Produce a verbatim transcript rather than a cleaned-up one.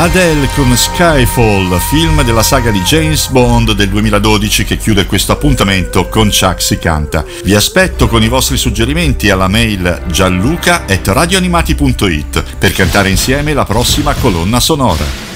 Adele con Skyfall, film della saga di James Bond del duemiladodici che chiude questo appuntamento con Chuck si canta. Vi aspetto con i vostri suggerimenti alla mail gianluca at radioanimati punto it per cantare insieme la prossima colonna sonora.